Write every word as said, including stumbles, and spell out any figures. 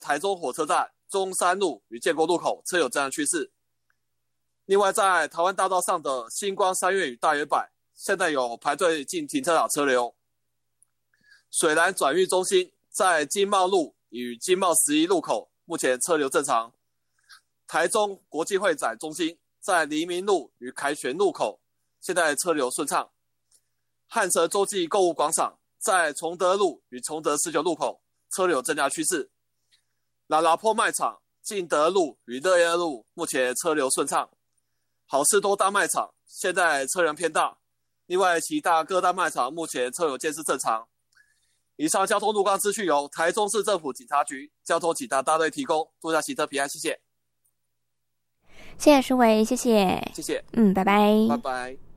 台中火车站、中山路与建国路口车有正常趋势。另外，在台湾大道上的星光三越与大圆柏，现在有排队进停车场车流。水南转运中心在经贸路与经贸十一路口目前车流正常。台中国际会展中心在黎明路与凯旋路口现在车流顺畅。汉城洲际购物广场在崇德路与崇德十九路口车流增加趋势。拉拉坡卖场、进德路与乐业路目前车流顺畅。好事多大卖场现在车流偏大，另外其他各大卖场目前车流监视正常。以上交通路况资讯由台中市政府警察局交通警察大队提供，祝大家行车平安，谢谢。 谢谢舒维，谢谢， 谢谢， 嗯，拜拜， 拜拜。